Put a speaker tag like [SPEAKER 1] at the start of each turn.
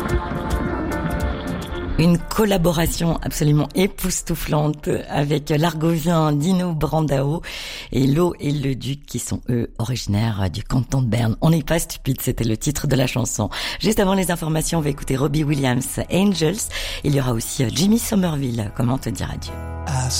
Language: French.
[SPEAKER 1] Une collaboration absolument époustouflante avec l'Argovien Dino Brandao et Lo et le Duc qui sont eux originaires du canton de Berne. On n'est pas stupide, c'était le titre de la chanson. Juste avant les informations, on va écouter Robbie Williams, Angels. Il y aura aussi Jimmy Somerville, comment te dire adieu.